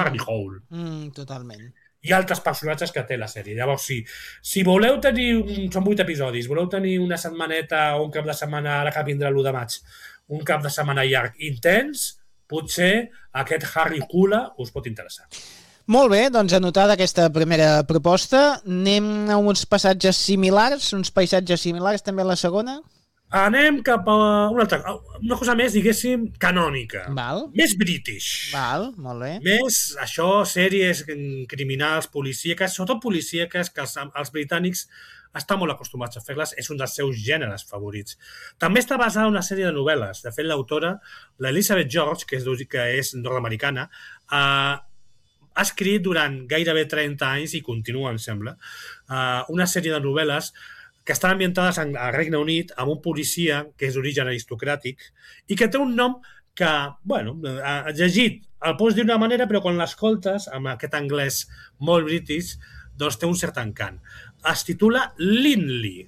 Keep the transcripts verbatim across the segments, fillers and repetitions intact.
Harry Hole. Mm, totalment. I altres personatges que té la sèrie. Llavors, si, si voleu tenir, un, són vuit episodis, voleu tenir una setmaneta o un cap de setmana, ara que vindrà l'u de maig, un cap de setmana llarg intens, potser aquest Harry Hole us pot interessar. Molt bé, doncs anotada aquesta primera proposta. Anem a uns passatges similars, uns paisatges similars també a la segona? Anem cap a una altra, una cosa més, diguéssim, canònica. Val. Més british. Val, molt bé. Més, això, sèries criminals, policíaques, sobretot policíaques, que els, els britànics estan molt acostumats a fer-les, és un dels seus gèneres favorits. També està basada en una sèrie de novel·les. De fet, l'autora, l'Elizabeth George, que és, que és nord-americana, eh, ha escrit durant gairebé trenta anys, i continua, em sembla, eh, una sèrie de novel·les que estan ambientades al Regne Unit amb un policia que és d'origen aristocràtic i que té un nom que, bueno, ha llegit, el pots dir d'una manera, però quan l'escoltes, amb aquest anglès molt british, doncs té un cert encant. Es titula Linley.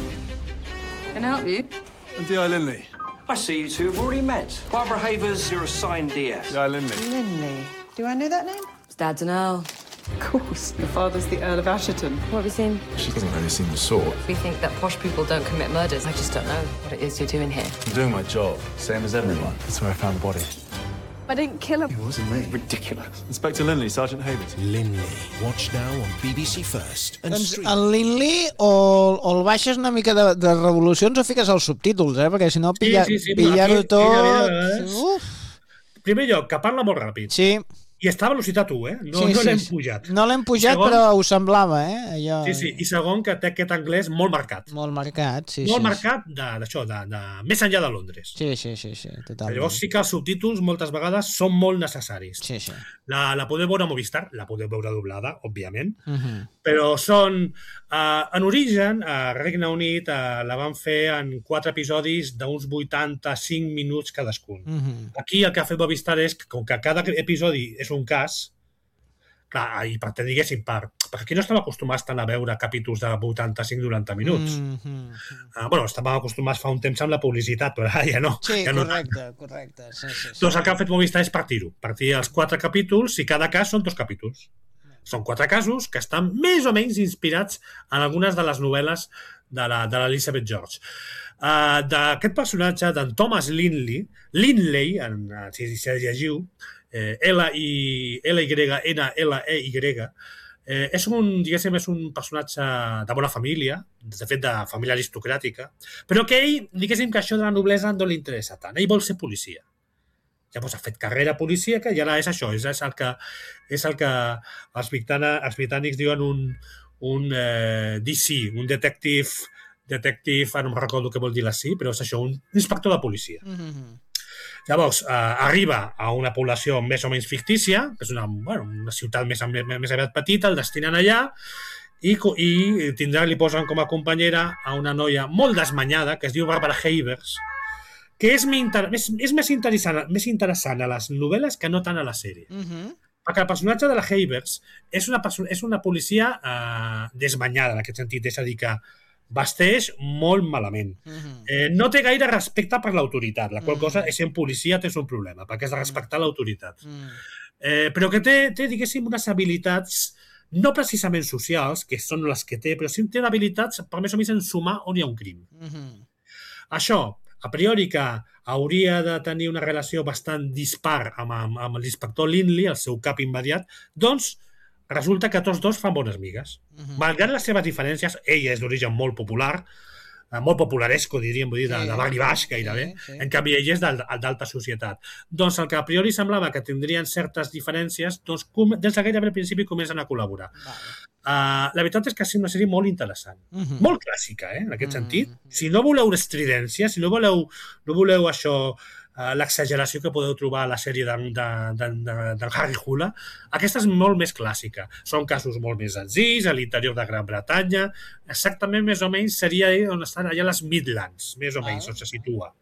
Can I help you? I'm D I Linley. I see you two have already met. Barbara Havers, your assigned D S. D I Linley. Linley. Do I know that name? It's Dad's an Earl. Of course. Your father's the Earl of Asherton. What have you seen? She doesn't really seem the sort. We think that posh people don't commit murders. I just don't know what it is you're doing here. I'm doing my job, same as everyone. That's where I found the body. I didn't kill him. It wasn't me. Ridiculous. Inspector Linley, Sergeant Havers. Linley. Watch now on B B C First. And Doncs stream. el Linley o, o el baixes una mica de, de revolucions o fiques els subtítols, eh? Perquè si no pilla, Sí, sí, sí, pillar-ho aquí- tot... mira, mira, Uf. En primer lloc, que parla molt ràpid. Sí, I està a velocitat u, eh? No, sí, no sí, l'hem sí. pujat. No l'hem pujat, Segon- però ho semblava, eh? Allò... Sí, sí. I segon, que té aquest anglès molt marcat. Molt marcat, sí, molt sí. marcat de- d'això, de, de, més enllà de Londres. Sí, sí, sí, sí, totalment. Llavors sí que els subtítols moltes vegades són molt necessaris. Sí, sí. La, la podeu veure a Movistar, la podeu veure doblada, òbviament, Uh -huh. però són... Uh, en origen, a Regne Unit uh, la van fer en quatre episodis d'uns vuitanta-cinc minuts cadascun. Uh -huh. Aquí el que ha fet Movistar és que, com que cada episodi és un cas, clar, i per te diguéssim, per, perquè aquí no estem acostumats tant a veure capítols de vuitanta-cinc noranta minuts. Uh -huh. Uh, bueno, estàvem acostumats fa un temps amb la publicitat, però ara ja no. Sí, ja no. correcte, correcte. Sí, sí, sí. Doncs el que ha fet Movistar és partir-ho. Partir els quatre capítols i cada cas són dos capítols. Són quatre casos que estan més o menys inspirats en algunes de les novel·les de la, de l'Elizabeth George. Uh, D'aquest personatge, d'en Thomas Linley, Linley, en, si, si llegiu, eh, L I N L E Y, eh, és un, diguéssim, és un personatge de bona família, de fet de família aristocràtica, però que ell, diguéssim que això de la noblesa no li interessa tant. Ell vol ser policia. Llavors ha fet carrera policíaca i ara és això, és, és el que, és el que els, britana, els britànics diuen un, un eh, D C, un detective, detective, ara no em recordo què vol dir la C, però és això, un inspector de policia. Uh -huh. Llavors, eh, arriba a una població més o menys fictícia, que és una, bueno, una ciutat més, més, més aviat petita, el destinen allà, i, i tindrà, li posen com a companyera a una noia molt desmanyada, que es diu Barbara Havers, que és, és, és més, interessant, més interessant a les novel·les que no tant a la sèrie. Uh -huh. Perquè el personatge de la Havers és una, és una policia eh, desmanyada, en aquest sentit, és a dir, que vesteix molt malament. Uh -huh. eh, no té gaire respecte per l'autoritat, la qual Mm. cosa, essent policia, tens un problema, perquè has de respectar l'autoritat. Mm. Eh, però que té, té, diguéssim, unes habilitats no precisament socials, que són les que té, però sí té habilitats per més o menys ensumar on hi ha un crim. Uh -huh. Això, a priori que hauria de tenir una relació bastant dispar amb, amb, amb l'inspector Linley, el seu cap immediat, doncs resulta que tots dos fan bones migues. Uh -huh. Malgrat les seves diferències, ella és d'origen molt popular, molt popularesco, diríem, vull dir, de, Sí, de barri baix, gairebé. sí, sí. En canvi, ell és d'alta societat. Doncs el que a priori semblava que tindrien certes diferències, doncs des de gairebé al principi comencen a col·laborar. Uh, la veritat és que és una sèrie molt interessant. Uh -huh. Molt clàssica, eh, en aquest Mm. sentit. Si no voleu estridència, si no voleu, no voleu això, uh, l'exageració que podeu trobar a la sèrie d'en de, de, de, de Harry Hole, aquesta és molt més clàssica. Són casos molt més senzills, a l'interior de Gran Bretanya, exactament més o menys seria on estan allà les Midlands, més o menys, on se situa.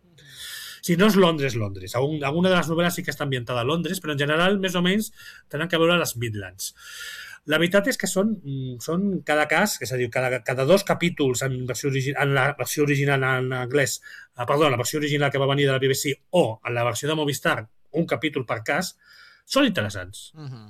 Si no és Londres, Londres. Alguna de les novel·les sí que està ambientada a Londres, però en general, més o menys, tenen que veure les Midlands. La veritat és que són, són cada cas, és a dir, cada, cada dos capítols en, versió origi, en la versió original en anglès, eh, perdó, en la versió original que va venir de la B B C o en la versió de Movistar, un capítol per cas, són interessants. Uh -huh.